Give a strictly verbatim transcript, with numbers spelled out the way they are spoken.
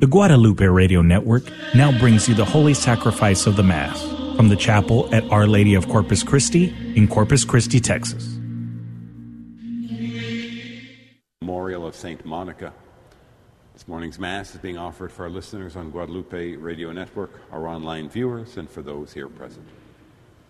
The Guadalupe Radio Network now brings you the Holy Sacrifice of the Mass from the chapel at Our Lady of Corpus Christi in Corpus Christi, Texas. Memorial of Saint Monica. This morning's Mass is being offered for our listeners on Guadalupe Radio Network, our online viewers, and for those here present.